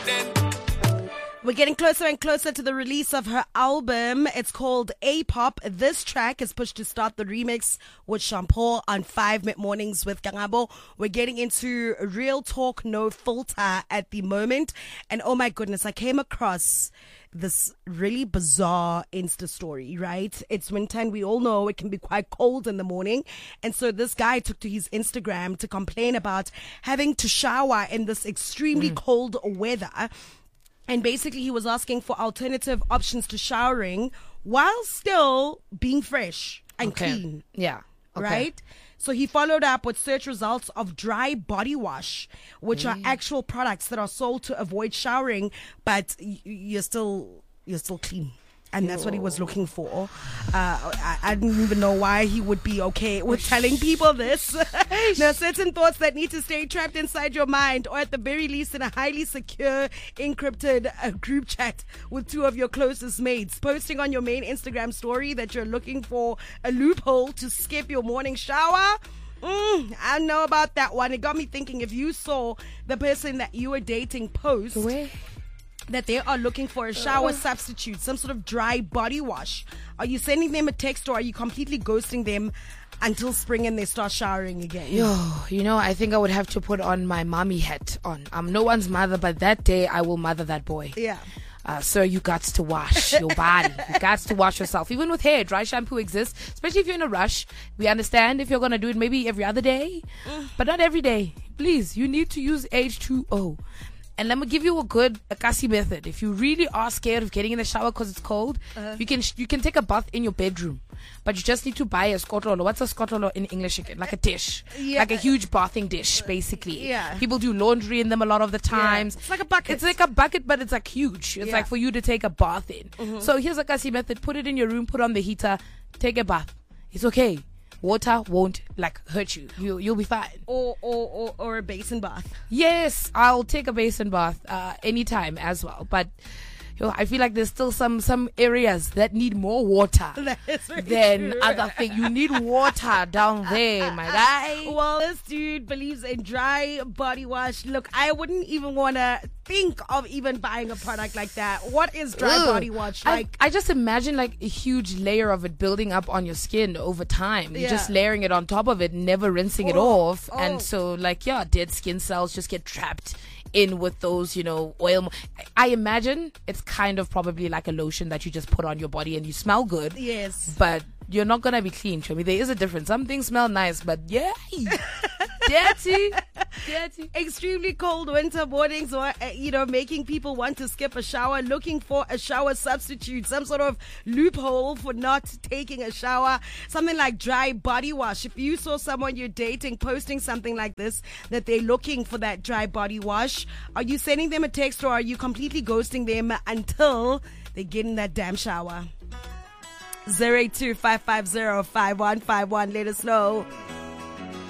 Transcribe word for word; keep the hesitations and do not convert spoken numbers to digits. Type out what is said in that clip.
We're getting closer and closer to the release of her album. It's called A-Pop. This track is pushed to start the remix with Shampoo on five Mid-Mornings with Kangabo. We're getting into real talk, no filter at the moment. And oh my goodness, I came across this really bizarre Insta story, right? It's winter and we all know it can be quite cold in the morning. And so this guy took to his Instagram to complain about having to shower in this extremely mm. cold weather. And basically, he was asking for alternative options to showering while still being fresh and okay. clean. Yeah. Okay. Right? So he followed up with search results of dry body wash, which mm. are actual products that are sold to avoid showering, but y- you're still you're still clean. And that's what he was looking for. Uh, I, I didn't even know why he would be okay with telling people this. There are certain thoughts that need to stay trapped inside your mind, or at the very least in a highly secure, encrypted uh, group chat with two of your closest mates. Posting on your main Instagram story that you're looking for a loophole to skip your morning shower. Mm, I know about that one. It got me thinking, if you saw the person that you were dating post... Where? that they are looking for a shower uh, substitute, some sort of dry body wash. Are you sending them a text, or are you completely ghosting them until spring and they start showering again? Yo, you know, I think I would have to put on my mommy hat on. I'm no one's mother, but that day I will mother that boy. Yeah. Uh, sir, you got to wash your body. You got to wash yourself. Even with hair, dry shampoo exists, especially if you're in a rush. We understand if you're going to do it maybe every other day, but not every day. Please, you need to use H two O. And let me give you a good Akasi method. If you really are scared of getting in the shower because it's cold, uh-huh. you can you can take a bath in your bedroom. But you just need to buy a skotlolo. What's a skotlolo in English again? Like a dish. Yeah. Like a huge bathing dish, basically. Yeah. People do laundry in them a lot of the times. Yeah. It's like a bucket. It's like a bucket, but it's like huge. It's yeah. like for you to take a bath in. Mm-hmm. So here's a Akasi method. Put it in your room, put on the heater, take a bath. It's okay. Water won't like hurt you. You you'll be fine. Or or or, or a basin bath. Yes, I'll take a basin bath uh, anytime as well. But you know, I feel like there's still some some areas that need more water than true. other things. You need water down there, my guy. Well, this dude believes in dry body wash. Look, I wouldn't even want to think of even buying a product like that. What is dry Ugh. body wash like? I, I just imagine like a huge layer of it building up on your skin over time. You're yeah. just layering it on top of it, never rinsing oh, it off. Oh. And so like, yeah, dead skin cells just get trapped in with those, you know, oil. I imagine it's kind of probably like a lotion that you just put on your body and you smell good. Yes. But you're not going to be clean, Shomi. There is a difference. Some things smell nice, but yeah. Dirty. Dirty. Extremely cold winter mornings, or, uh, you know, making people want to skip a shower, looking for a shower substitute, some sort of loophole for not taking a shower, something like dry body wash. If you saw someone you're dating posting something like this, that they're looking for that dry body wash, are you sending them a text, or are you completely ghosting them until they get in that damn shower? zero eight two five five zero five one five one. Let us know.